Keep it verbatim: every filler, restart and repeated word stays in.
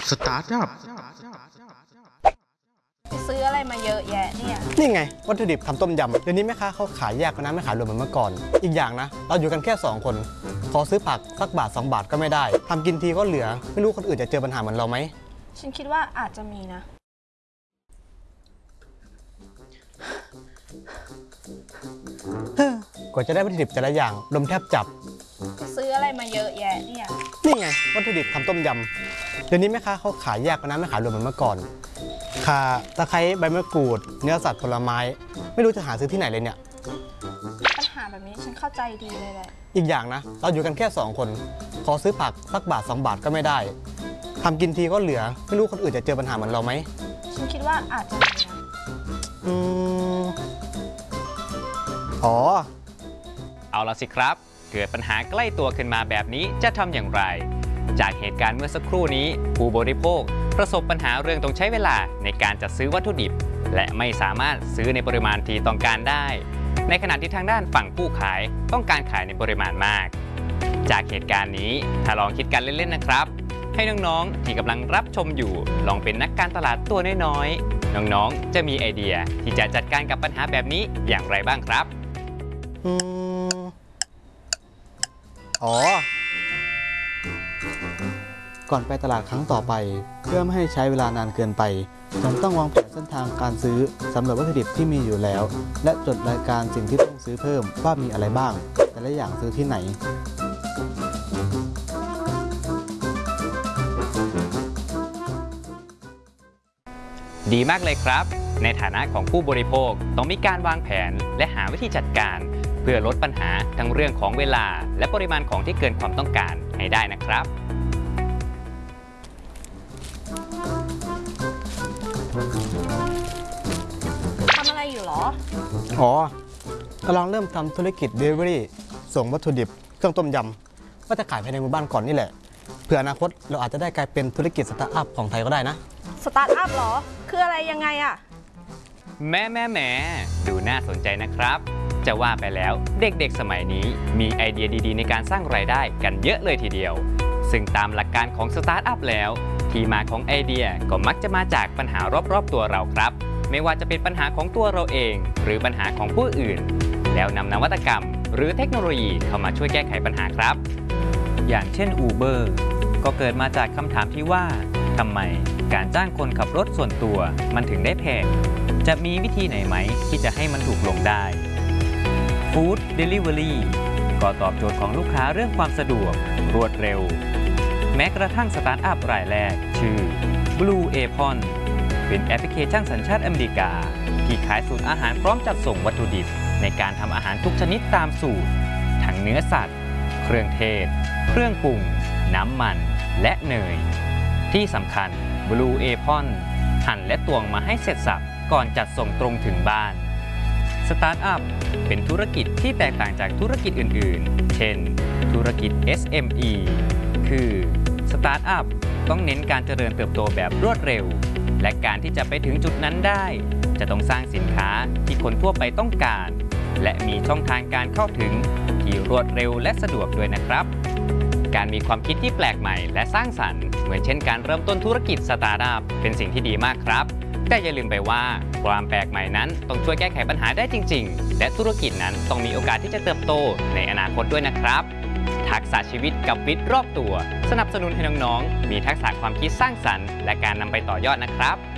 สตาร์ทอัพซื้ออะไรมาเยอะแยะเนี่ยนี่ไงวัตถุดิบทำต้มยำเดี๋ยวนี้แม่ค้าเขาขายแยกกันนะไม่ขายรวมเหมือนเมื่อก่อนอีกอย่างนะเราอยู่กันแค่สองคนขอซื้อผักสักบาทสองบาทก็ไม่ได้ทำกินทีก็เหลือไม่รู้คนอื่นจะเจอปัญหาเหมือนเราไหมฉันคิดว่าอาจจะมีนะกว่าจะได้วัตถุดิบแต่ละอย่างลมแทบจับซื้ออะไรมาเยอะแยะเนี่ยนี่ไงวัตถุดิบทำต้มยำเดี๋ยวนี้แม่ค้าเขาขายแยกกันนะไม่ขายรวมเหมือนเมื่อก่อนข่าตะไคร้ใบมะกรูดเนื้อสัตว์ผลไม้ไม่รู้จะหาซื้อที่ไหนเลยเนี่ยปัญหาแบบนี้ฉันเข้าใจดีเลยแหละอีกอย่างนะเราอยู่กันแค่สองคนขอซื้อผักสักบาทสองบาทก็ไม่ได้ทำกินทีก็เหลือไม่รู้คนอื่นจะเจอปัญหาเหมือนเราไหมฉันคิดว่าอาจจะมีนะอืมอ๋อเอาละสิครับเกิดปัญหาใกล้ตัวขึ้นมาแบบนี้จะทำอย่างไรจากเหตุการณ์เมื่อสักครู่นี้ผู้บริโภคประสบปัญหาเรื่องต้องใช้เวลาในการจัดซื้อวัตถุดิบและไม่สามารถซื้อในปริมาณที่ต้องการได้ในขณะที่ทางด้านฝั่งผู้ขายต้องการขายในปริมาณมากจากเหตุการณ์นี้ถ้าลองคิดกันเล่นๆนะครับให้น้องๆที่กำลังรับชมอยู่ลองเป็นนักการตลาดตัวน้อยๆน้องๆจะมีไอเดียที่จะจัดการกับปัญหาแบบนี้อย่างไรบ้างครับอืมอ๋อก่อนไปตลาดครั้งต่อไปเพื่อไม่ให้ใช้เวลานานเกินไปฉันต้องวางแผนเส้นทางการซื้อสำหรับวัตถุดิบที่มีอยู่แล้วและจดรายการสิ่งที่ต้องซื้อเพิ่มว่ามีอะไรบ้างแต่ละอย่างซื้อที่ไหนดีมากเลยครับในฐานะของผู้บริโภคต้องมีการวางแผนและหาวิธีจัดการเพื่อลดปัญหาทั้งเรื่องของเวลาและปริมาณของที่เกินความต้องการให้ได้นะครับทำอะไรอยู่หรออ๋อกำลังเริ่มทำธุรกิจ Delivery ส่งวัตถุดิบเครื่องต้มยำว่าจะขายภายในหมู่บ้านก่อนนี่แหละเพื่ออนาคตเราอาจจะได้กลายเป็นธุรกิจสตาร์ทอัพของไทยก็ได้นะสตาร์ทอัพหรอคืออะไรยังไงอะแม่แม่แม่ดูน่าสนใจนะครับจะว่าไปแล้วเด็กๆสมัยนี้มีไอเดียดีๆในการสร้างรายได้กันเยอะเลยทีเดียวซึ่งตามหลักการของสตาร์ทอัพแล้วที่มาของไอเดียก็มักจะมาจากปัญหารอบๆตัวเราครับไม่ว่าจะเป็นปัญหาของตัวเราเองหรือปัญหาของผู้อื่นแล้วนำนวัตกรรมหรือเทคโนโลยีเข้ามาช่วยแก้ไขปัญหาครับอย่างเช่น Uber ก็เกิดมาจากคำถามที่ว่าทำไมการจ้างคนขับรถส่วนตัวมันถึงได้แพงจะมีวิธีไหนไหมที่จะให้มันถูกลงได้ Food Delivery ก็ตอบโจทย์ของลูกค้าเรื่องความสะดวกรวดเร็วแม้กระทั่งสตาร์ทอัพรายแรกชื่อ Blue Apron เป็นแอปพลิเคชันสัญชาติอเมริกาที่ขายสูตรอาหารพร้อมจัดส่งวัตถุดิบในการทำอาหารทุกชนิดตามสูตรทั้งเนื้อสัตว์เครื่องเทศเครื่องปรุงน้ำมันและเนยที่สำคัญ Blue Apron หั่นและตวงมาให้เสร็จสับก่อนจัดส่งตรงถึงบ้านสตาร์ทอัพเป็นธุรกิจที่แตกต่างจากธุรกิจอื่นๆเช่นธุรกิจ เอส เอ็ม อี คือสตาร์ทอัพต้องเน้นการเจริญเติบโตแบบรวดเร็วและการที่จะไปถึงจุดนั้นได้จะต้องสร้างสินค้าที่คนทั่วไปต้องการและมีช่องทางการเข้าถึงที่รวดเร็วและสะดวกด้วยนะครับการมีความคิดที่แปลกใหม่และสร้างสรรค์เหมือนเช่นการเริ่มต้นธุรกิจสตาร์ทอัพเป็นสิ่งที่ดีมากครับแต่อย่าลืมไปว่าความแปลกใหม่นั้นต้องช่วยแก้ไขปัญหาได้จริงๆและธุรกิจนั้นต้องมีโอกาสที่จะเติบโตในอนาคตด้วยนะครับทักษะชีวิตกับวิทย์รอบตัวสนับสนุนให้น้องๆมีทักษะความคิดสร้างสรรค์และการนำไปต่อยอดนะครับ